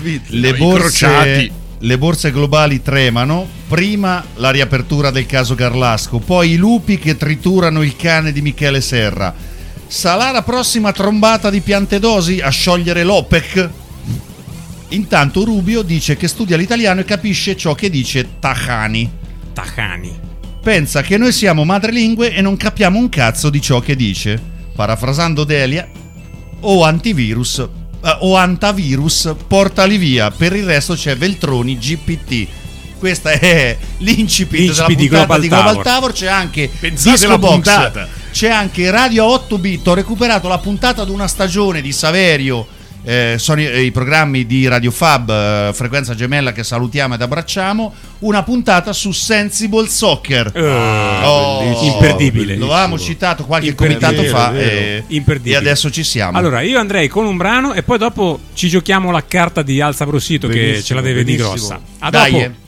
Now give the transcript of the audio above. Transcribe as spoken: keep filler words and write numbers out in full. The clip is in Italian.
le borse, le borse globali tremano. Prima la riapertura del caso Garlasco, poi i lupi che triturano il cane di Michele Serra. Sarà la prossima trombata di Piantedosi a sciogliere l'OPEC? Intanto Rubio dice che studia l'italiano e capisce ciò che dice Tajani. Tajani. Pensa che noi siamo madrelingue e non capiamo un cazzo di ciò che dice. Parafrasando Delia, o antivirus eh, o antavirus, portali via. Per il resto c'è Veltroni G P T. Questa è l'incipit, l'incipit della puntata di Global, di Global Tower. Tower. C'è anche Pensate Disco la Box, puntata. c'è anche Radio otto bit. Ho recuperato la puntata di una stagione di Saverio. Eh, sono i, i programmi di Radio Fab, eh, Frequenza Gemella, che salutiamo ed abbracciamo. Una puntata su Sensible Soccer. Uh, oh, imperdibile. Lo avevamo citato qualche Imperdibile, comitato fa vero, e, imperdibile. e adesso ci siamo. Allora io andrei con un brano e poi dopo ci giochiamo la carta di Alza Brossito, che ce la deve di grossa. A Dai, dopo. eh.